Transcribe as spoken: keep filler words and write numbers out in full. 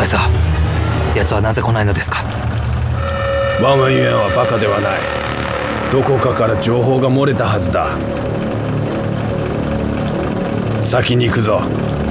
カイサー、奴はなぜ来ないのですか？ 我がユエンはバカではない。どこかから情報が漏れたはずだ。先に行くぞ。